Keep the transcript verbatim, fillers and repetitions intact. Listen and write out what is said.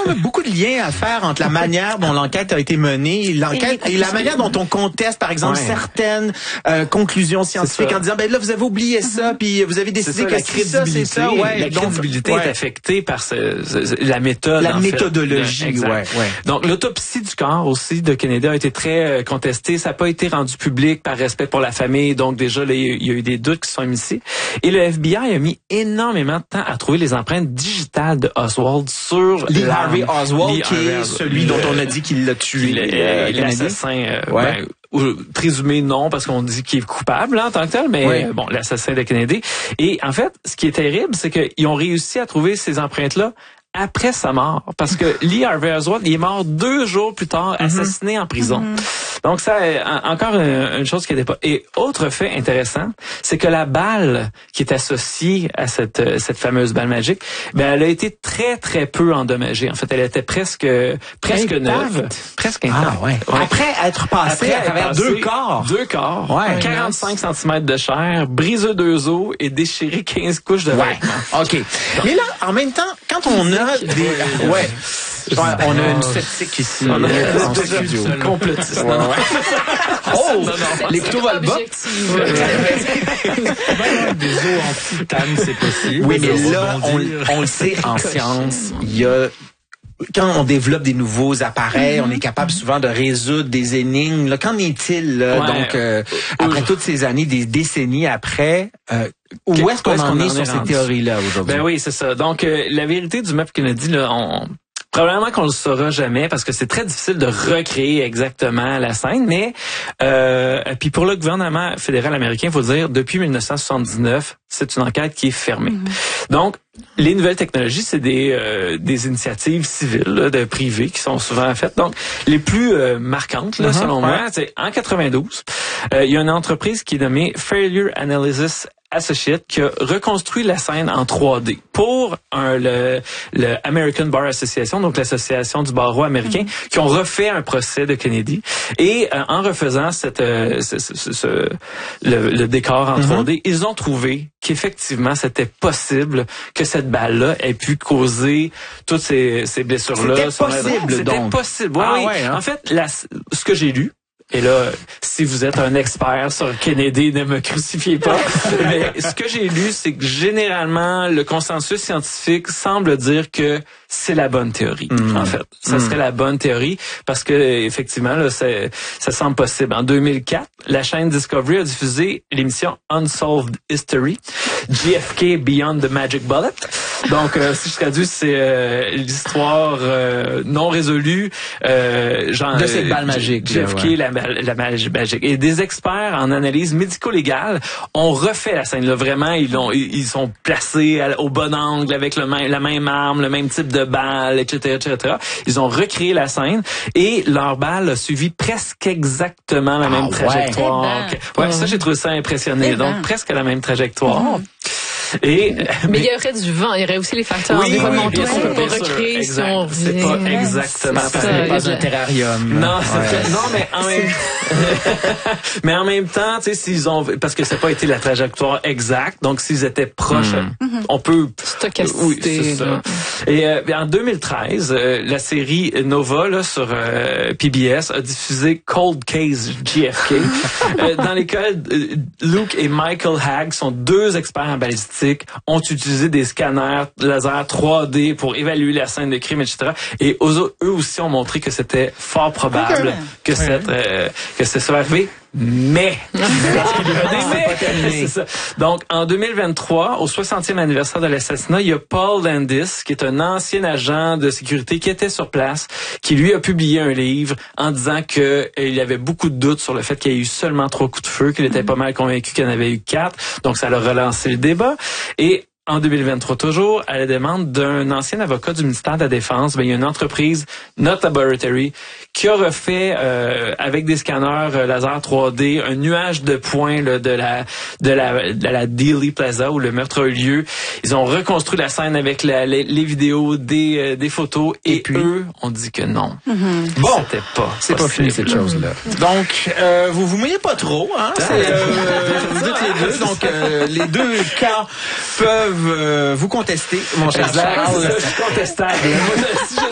quand même beaucoup de liens à faire entre la manière dont l'enquête a été menée, l'enquête et, et la manière dont on conteste, par exemple, ouais. certaines euh, conclusions scientifiques en disant, ben là, vous avez oublié mm-hmm. ça, puis vous avez décidé ça, que c'est ça, c'est ça. Ouais, la donc, crédibilité ouais. est affectée par ce, ce, la méthode. La en méthodologie, fait. ouais, ouais. Donc, l'autopsie du corps aussi de Kennedy a été très euh, contestée. Ça n'a pas été rendu public par respect pour la famille. Donc, déjà, là, il y a eu des doutes qui sont émis. Et le F B I a mis énormément de temps à trouver les empreintes digitales de Oswald sur Lee Harvey Oswald, Lee qui Harvey est Oswald. celui dont on a dit qu'il l'a tué. Euh, L'assassin, euh, ouais. ben, ou, présumé non, parce qu'on dit qu'il est coupable hein, en tant que tel, mais ouais. euh, bon, l'assassin de Kennedy. Et en fait, ce qui est terrible, c'est qu'ils ont réussi à trouver ces empreintes-là après sa mort, parce que Lee Harvey Oswald, il est mort deux jours plus tard, mm-hmm. assassiné en prison. Mm-hmm. Donc ça, encore une, une chose qui n'était pas. Et autre fait intéressant, c'est que la balle qui est associée à cette cette fameuse balle magique, ben elle a été très très peu endommagée. En fait, elle était presque presque Intact. neuve, presque intacte. Ah ouais. ouais. Après être passé Après à travers deux corps, deux corps, ouais. quarante-cinq centimètres de chair, brisé deux os et déchiré quinze couches de ouais. vêtements. Ok. Donc, mais là, en même temps, quand on a des, ouais. Ouais, on a une sceptique ici. On a euh, en studio. Complotiste. Ouais, ouais. Oh! Non, non, les couteaux volent bas. Des os en titane, c'est possible. Oui, mais là, on, on le sait en science, il y a... Quand on développe des nouveaux appareils, mm-hmm. on est capable souvent de résoudre des énigmes. Là, qu'en est-il? Là? Ouais. Donc, euh, après toutes ces années, des décennies après... Euh, où est-ce qu'on en est, est sur ces théories-là aujourd'hui? Ben oui, c'est ça. Donc, euh, la vérité du map Kennedy, là, on... Probablement qu'on le saura jamais parce que c'est très difficile de recréer exactement la scène, mais euh, puis pour le gouvernement fédéral américain, il faut dire depuis dix-neuf cent soixante-dix-neuf, c'est une enquête qui est fermée. Mm-hmm. Donc les nouvelles technologies, c'est des euh, des initiatives civiles là, de privées qui sont souvent faites. Donc les plus euh, marquantes là, mm-hmm, selon ouais. moi, c'est en quatre-vingt-douze, euh, il y a une entreprise qui est nommée Failure Analysis Associate qui a reconstruit la scène en trois D pour un, le, le American Bar Association, donc l'association du barreau américain, mm-hmm. qui ont refait un procès de Kennedy. Et euh, en refaisant cette, euh, ce, ce, ce, le, le décor en mm-hmm. trois D, ils ont trouvé qu'effectivement c'était possible que cette balle-là ait pu causer toutes ces, ces blessures-là. C'était possible, C'était donc. possible. Ouais, ah, oui. ouais, hein? En fait, la, ce que j'ai lu, et là, si vous êtes un expert sur Kennedy, ne me crucifiez pas. Mais ce que j'ai lu, c'est que généralement, le consensus scientifique semble dire que c'est la bonne théorie. Mmh. En fait, ça mmh. serait la bonne théorie parce que effectivement, là, c'est, ça semble possible. En deux mille quatre, la chaîne Discovery a diffusé l'émission Unsolved History, J F K Beyond the Magic Bullet. Donc, euh, si je traduis, c'est euh, l'histoire euh, non résolue euh, genre, de cette balle magique. J F K, ouais. la, la magie magique. Et des experts en analyse médico-légale ont refait la scène. Là, vraiment, ils l'ont, ils sont placés à, au bon angle avec le même, la même arme, le même type de balle, et cetera, et cetera. Ils ont recréé la scène et leur balle a suivi presque exactement la ah, même trajectoire. Ouais, que, ouais, ça j'ai trouvé ça impressionnant. Eh Donc ben. presque la même trajectoire. Mm. Et, mais, mais il y aurait du vent, il y aurait aussi les facteurs oui, environnementaux oui, qu'on peut pas sûr, recréer exact. si on C'est pas exactement c'est ça, c'est pas un terrarium. Non, ouais. non, mais en même mais en même temps, tu sais, s'ils ont parce que ça n'a pas été la trajectoire exacte, donc s'ils étaient proches, mm. on peut stochasticité. Oui, c'est ça. Et euh, en deux mille treize, euh, la série Nova là sur euh, P B S a diffusé Cold Case J F K, euh, dans lesquels euh, Luke et Michael Hagg sont deux experts en balistique, ont utilisé des scanners laser trois D pour évaluer la scène de crime, et cetera. Et eux, eux aussi ont montré que c'était fort probable okay. que cette euh, que ce soit arrivé. Mais, c'est ça. Donc, en deux mille vingt-trois, au soixantième anniversaire de l'assassinat, il y a Paul Landis, qui est un ancien agent de sécurité qui était sur place, qui lui a publié un livre en disant que euh, il y avait beaucoup de doutes sur le fait qu'il y ait eu seulement trois coups de feu, qu'il était pas mal convaincu qu'il y en avait eu quatre. Donc, ça a relancé le débat. Et en deux mille vingt-trois toujours, à la demande d'un ancien avocat du ministère de la Défense, ben, il y a une entreprise, Not Laboratory, qui a refait euh, avec des scanners euh, laser trois D un nuage de points là, de la de la de la Dealey Plaza où le meurtre a eu lieu. Ils ont reconstruit la scène avec la, les, les vidéos, des euh, des photos et, et puis, eux ont dit que non. Mm-hmm. Bon, c'était pas c'est pas fini cette chose-là. Donc euh, vous vous mouillez pas trop, hein c'est, euh, vous dites les deux, donc euh, les deux cas peuvent euh, vous contester, mon cher Charles. Je suis contestable.